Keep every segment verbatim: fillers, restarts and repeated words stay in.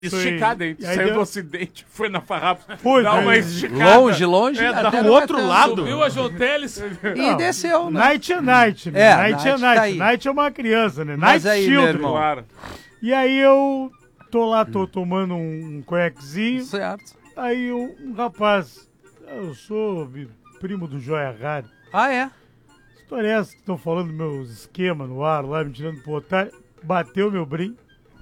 Esticada, hein? Saiu deu... do ocidente, foi na farrapa. Foi, dá uma esticada. Longe, longe. É, dá pro outro é lado. Subiu a Joteles. E desceu, né? Night é night, né? É, night, night é night. tá Night é uma criança, né? Mas Night aí, meu Children. irmão. Claro. E aí eu tô lá, tô tomando um conhaquezinho. Certo. Aí um, um rapaz, eu sou primo do Joia Rara. Ah, é? História é essa que estão falando meus esquemas no ar lá, me tirando pro otário. Bateu meu brinco.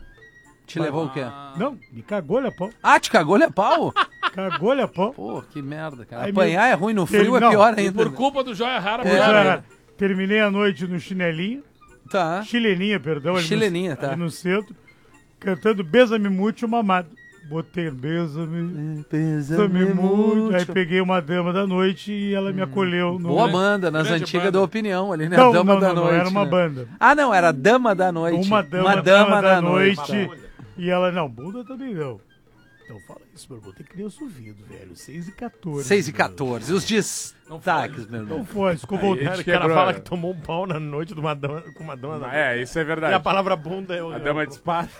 Te levou o quê? Não, me cagou-lhe a pau. Ah, te cagou-lhe a pau? Cagou-lhe a pau. Pô, que merda, cara. Aí Apanhar meu- é ruim, no frio é Não, pior E ainda. por culpa do Joia Rara, Ô, É, Joia né? Rara, terminei a noite no chinelinho. Tá. Chileninha, perdão. ali no- Chileninha, tá. ali no centro. Cantando Besa-me Muito, mamado. Botei Besa-me, Besa-me Muito. Aí peguei uma dama da noite e ela me acolheu. No... Boa banda, nas Grande antigas banda. da Opinião ali, né? Não, a Dama não, da não, não, Noite. era uma né? banda. Ah, não, era Dama da Noite. Uma dama, uma dama da, da, noite. E ela, não, bunda também não. Então fala isso, meu irmão. Tem criança ouvindo, velho. seis e quatorze. seis e quatorze. Os destaques, meu irmão. Não foi, escovou o Aí, dedo. acho O que cara quebrou, fala é. que... Que tomou um pau na noite de uma dama, com uma dama da É, isso é E a verdade. palavra bunda é o. A dama de espada.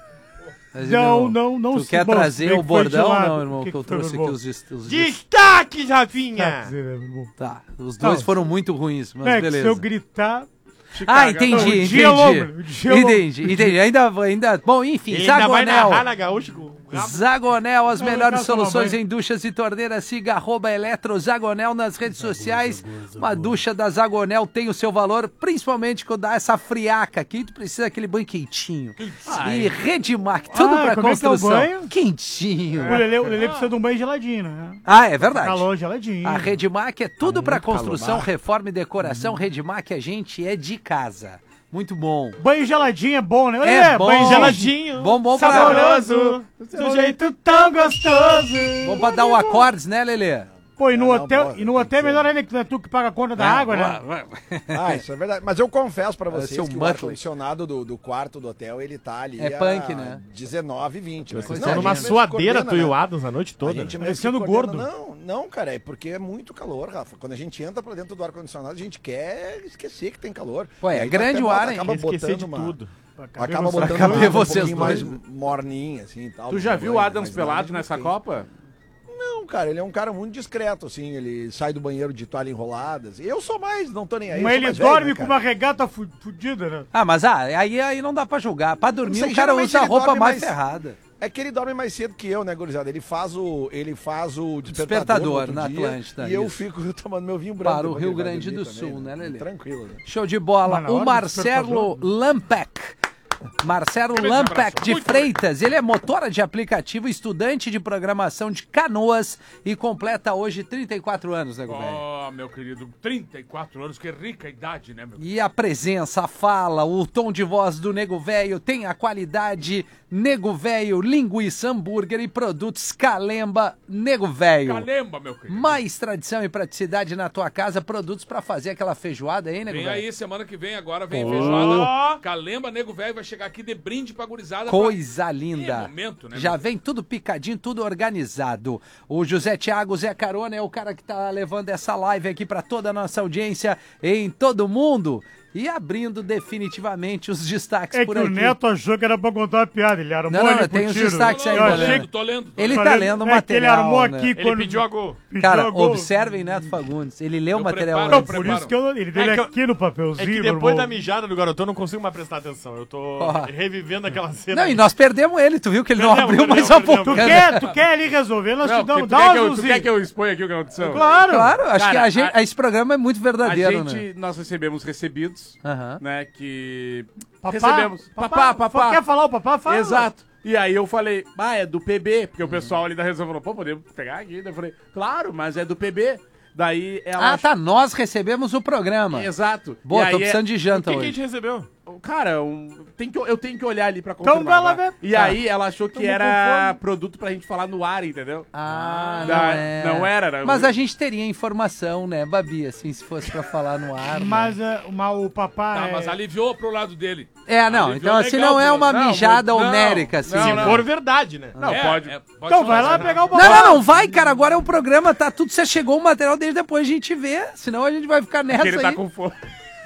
Mas, Não, meu irmão, não, não Tu se- quer bom, trazer bem o que foi de bordão, lado. não, irmão? O Que, que eu que foi, trouxe meu aqui irmão? os, dest- os dest- Destaque, Tá, Rafinha! dizer, né, meu irmão? Tá, os dois Não, foram muito ruins, mas Não, é que beleza. se eu gritar... Ah, entendi, Não, o entendi. dia é longo, o dia é longo. Entendi, entendi. Ainda, ainda... Bom, enfim, Ele ainda vai Zagonel. narrar na gaúcha com o rabo. Zagonel, as Não, melhores eu quero tomar soluções banho. em duchas e torneiras. Siga arroba Eletrozagonel nas redes sociais. Uma ducha da Zagonel tem o seu valor, principalmente quando dá essa friaca aqui. Tu precisa daquele banho quentinho. E Redmac, tudo Ah, pra como é que é o construção. banho? Quentinho. O Lelê, o Lelê precisa de um banho geladinho, né? Ah, é verdade. Calor geladinho. A Redmac é tudo pra calor. construção, Ah. reforma e decoração. Redmac, a gente é de casa. Muito bom. Banho geladinho é bom, né? É Lelê, bom. banho Geladinho. Bom, bom pra... Saboroso. Do jeito tão gostoso. Bom pra dar o acordes, né, Lelê? Pô, e no não, hotel, boa, e no tem hotel é que melhor ainda que não é tu que paga a conta da água, né? Ah, isso é verdade. Mas eu confesso pra Parece vocês um que Muttley. o ar-condicionado do, do quarto do hotel, ele tá ali É a punk, né? dezenove, vinte. Né? Vocês Não, estão a numa gente mesmo suadeira, coordena, tu e o né? Adams, a noite A toda. gente né? mesmo se Parecendo coordena. gordo. Não, não, cara, é porque é muito calor, Rafa. Quando a gente entra pra dentro do ar-condicionado, a gente quer esquecer que tem calor. Pô, é E aí grande tu o acaba- ar, hein? acaba Esquecer botando de uma- tudo. Acaba você- botando caber uma, um vocês pouquinho mais dois. morninha, assim e tal. Tu já no viu o banho, Adams mas não pelado muito nessa quente. Copa? Não, cara, ele é um cara muito discreto, assim, ele sai do banheiro de toalha enroladas. Eu sou mais, não tô nem aí. eu Mas sou ele mais velho, dorme né, com cara? uma regata fu- fudida, né? Ah, mas ah, aí, aí não dá pra julgar. Pra dormir, Não sei, o cara geralmente usa a ele roupa dorme mais mais- ferrada. É que ele dorme mais cedo que eu, né, gurizada? Ele faz o, ele faz o despertador, Despertador no outro na dia, Atlântida, E eu isso. fico tomando meu vinho branco. Para o depois Rio ele vai Grande dormir do também, Sul, né, Lelê? Tranquilo, né? Show de bola. Mas na O hora do Marcelo despertador. Lampec. Marcelo Grande Lampec abraço. de Muito Freitas, ele é motora de aplicativo, estudante de programação de Canoas e completa hoje trinta e quatro anos, né, velho? Oh, meu querido, trinta e quatro anos, que rica idade, né, meu? E a presença, a fala, o tom de voz do Nego Velho tem a qualidade Nego Velho, linguiça, hambúrguer e produtos Calemba Nego Velho. Calemba, meu querido. Mais tradição e praticidade na tua casa, produtos pra fazer aquela feijoada aí, Nego Vem Velho? aí, semana que vem agora, vem feijoada. Calemba, Nego Velho vai chegar aqui de brinde pra gurizada. Coisa pra... linda. É momento, né, Já meu? vem tudo picadinho, tudo organizado. O José Thiago Zé Carona é o cara que tá levando essa live aqui pra toda a nossa audiência em todo mundo. E abrindo definitivamente os destaques É por que aqui. o Neto achou que era pra contar uma piada, ele armou Não, não, ali tem pro os tiro. destaques aí, Eu tô achei lendo, que... tô lendo. tô Ele lendo. tá lendo o é que ele material, armou né? aqui Ele quando... pediu a gol. pediu Cara, a gol. observem Neto Fagundes. Ele leu o Eu material preparo, Não, antes. por preparo. isso que eu, ele dele É que eu- aqui no É papelzinho, que meu depois irmão. da mijada do garoto eu não consigo mais prestar atenção. Eu tô Ó. revivendo aquela cena. Não, e nós perdemos ele. Tu viu que ele não Perdemos, abriu mais perdemos, a Tu boca. quer, tu quer ali resolver, nós Não, te damos, tu, dá quer uma que eu, tu azulzinha. quer que eu exponha aqui o que aconteceu? Claro. Claro, acho Cara, que a gente, a- esse programa é muito A verdadeiro, né? gente, nós recebemos recebidos, Aham. né, que... Papá, recebemos. Papá, papá. Quer falar o papá? Fala. Exato. E aí eu falei, ah, é do P B, porque o pessoal ali da reserva falou, pô, podemos pegar aqui? Daí eu falei, claro, mas é do P B. Daí ela... Ah, tá. Nós recebemos o programa. Exato. Boa, E aí tô é- precisando de O janta que, que a hoje. gente recebeu? Cara, um, tem que, eu tenho que olhar ali pra Então confirmar. vai lá tá? ver. E Tá. aí ela achou que Tamo era com fome. produto pra gente falar no ar, entendeu? Ah, não, Não, é. não era, era- Mas a gente teria informação, né, Babi, assim, se fosse pra falar no ar. né? Mas, é, mas o papá Tá, é... mas aliviou pro lado dele. É, não, Aliviou então assim legal, não é uma não, mijada não, homérica, assim. não, Se né? for verdade, né? Não, É, pode. é, pode Então vai falar, lá né? pegar o Não, papá. não, não vai, cara, agora é o programa, tá tudo, você chegou o material dele, depois a gente vê, senão a gente vai ficar nessa Porque ele tá aí. com fome.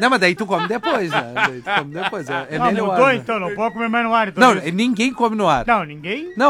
Não, mas daí tu come depois, né? Daí tu come depois. É, é Ah, melhor. mudou né? então, não pode comer mais no ar. Então Não, isso. ninguém come no ar. Não, ninguém... Não,